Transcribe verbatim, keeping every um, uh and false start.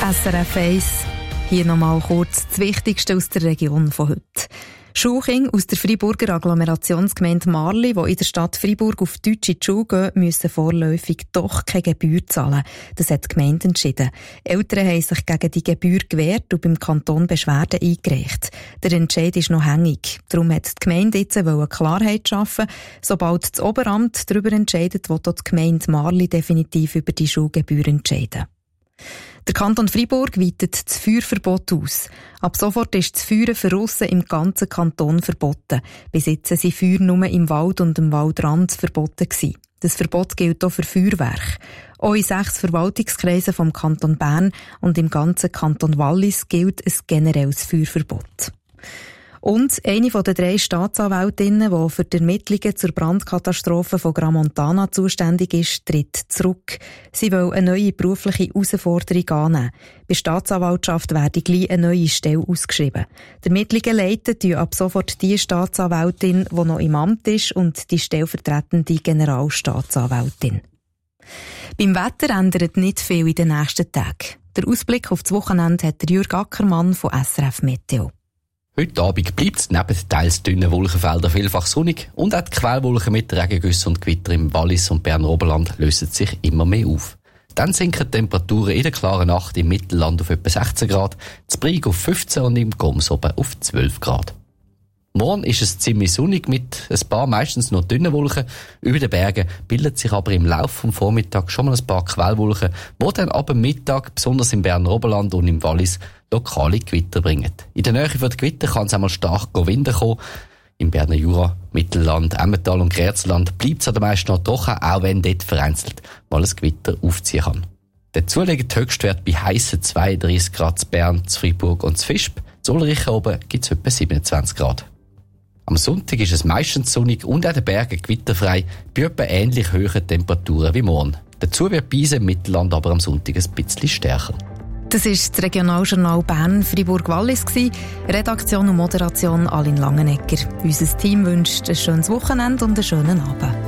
S R F eins. Hier nochmal kurz das Wichtigste aus der Region von heute. Schulkinder aus der Freiburger Agglomerationsgemeinde Marli, die in der Stadt Freiburg auf Deutsch in die Schule gehen, müssen vorläufig doch keine Gebühr zahlen. Das hat die Gemeinde entschieden. Eltern haben sich gegen die Gebühr gewehrt und beim Kanton Beschwerden eingereicht. Der Entscheid ist noch hängig. Darum hat die Gemeinde jetzt Klarheit schaffen. Sobald das Oberamt darüber entscheidet, will die Gemeinde Marli definitiv über die Schulgebühr entscheiden. Der Kanton Freiburg weitet das Feuerverbot aus. Ab sofort ist das Feuern für Russen im ganzen Kanton verboten. Bis jetzt waren Feuer nur im Wald und am Waldrand verboten gewesen. Das Verbot gilt auch für Feuerwerk. Auch in sechs Verwaltungskreisen vom Kanton Bern und im ganzen Kanton Wallis gilt ein generelles Feuerverbot. Und eine von den drei Staatsanwältinnen, die für die Ermittlungen zur Brandkatastrophe von Gramontana zuständig ist, tritt zurück. Sie will eine neue berufliche Herausforderung annehmen. Bei der Staatsanwaltschaft werde gleich eine neue Stelle ausgeschrieben. Die Ermittlungen leitet ab sofort die Staatsanwältin, die noch im Amt ist, und die stellvertretende Generalstaatsanwältin. Beim Wetter ändert nicht viel in den nächsten Tagen. Der Ausblick auf das Wochenende hat Jürg Ackermann von S R F Meteo. Heute Abend bleibt es neben teils dünnen Wolkenfeldern vielfach sonnig und auch die Quellwolken mit Regengüssen und Gewitter im Wallis und Berner Oberland lösen sich immer mehr auf. Dann sinken die Temperaturen in der klaren Nacht im Mittelland auf etwa sechzehn Grad, in Brig auf fünfzehn und im Goms oben auf zwölf Grad. Morgen ist es ziemlich sonnig mit ein paar meistens noch dünnen Wolken. Über den Bergen bildet sich aber im Laufe des Vormittags schon mal ein paar Quellwolken, die dann ab dem Mittag, besonders im Berner Oberland und im Wallis, lokale Gewitter bringen. In der Nähe von den Gewitter kann es einmal stark Winden kommen. Im Berner Jura, Mittelland, Emmental und Grärzland bleibt es an der meisten noch trocken, auch wenn dort vereinzelt mal ein Gewitter aufziehen kann. Dazu liegen die Höchstwerte bei heissen zweiunddreissig Grad in Bern, in Freiburg und in Visp. In Ulrichen oben gibt es etwa siebenundzwanzig Grad. Am Sonntag ist es meistens sonnig und auch den Bergen gewitterfrei, bei etwa ähnlich hohen Temperaturen wie morgen. Dazu wird die Eise im Mittelland aber am Sonntag ein bisschen stärker. Das war das Regionaljournal Bern Freiburg-Wallis. Redaktion und Moderation Aline Langenegger. Unser Team wünscht ein schönes Wochenende und einen schönen Abend.